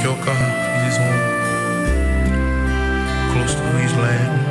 your car. He's just home, close to where he's landing.